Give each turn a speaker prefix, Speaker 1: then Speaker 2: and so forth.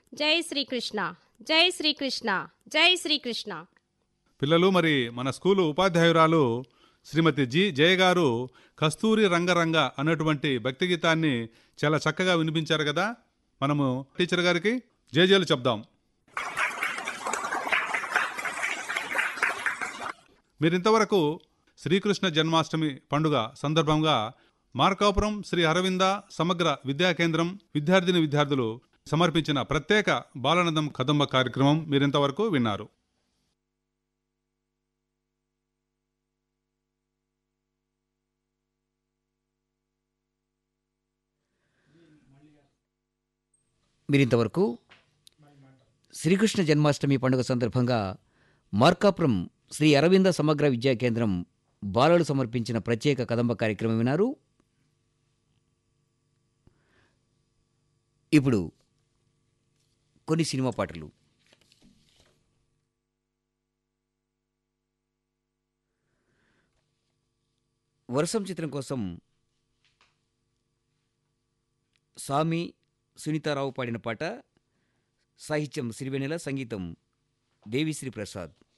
Speaker 1: జై శ్రీకృష్ణ జై శ్రీకృష్ణ జై శ్రీకృష్ణ.
Speaker 2: పిల్లలు, మరి మన స్కూలు ఉపాధ్యాయురాలు శ్రీమతి జయ గారు కస్తూరి రంగరంగ అనేటువంటి భక్తి గీతాన్ని చాలా చక్కగా వినిపించారు కదా. మనము టీచర్ గారికి జేజేలు చెప్దాం. మీరింతవరకు శ్రీకృష్ణ జన్మాష్టమి పండుగ సందర్భంగా మార్కాపురం శ్రీ అరవింద సమగ్ర విద్యా కేంద్రం విద్యార్థులు సమర్పించిన ప్రత్యేక బాలానందం కదంబ కార్యక్రమం మీరింతవరకు విన్నారు.
Speaker 3: మీరింతవరకు శ్రీకృష్ణ జన్మాష్టమి పండుగ సందర్భంగా మార్కాపురం శ్రీ అరవింద సమగ్ర విద్యా కేంద్రం బాలలు సమర్పించిన ప్రత్యేక కదంబ కార్యక్రమం విన్నారు. ఇప్పుడు కొన్ని సినిమా పాటలు. వర్షం చిత్రం కోసం సామి సునీతారావు పాడిన పాట. సాహిత్యం సిరివెన్నెల, సంగీతం దేవిశ్రీ ప్రసాద్.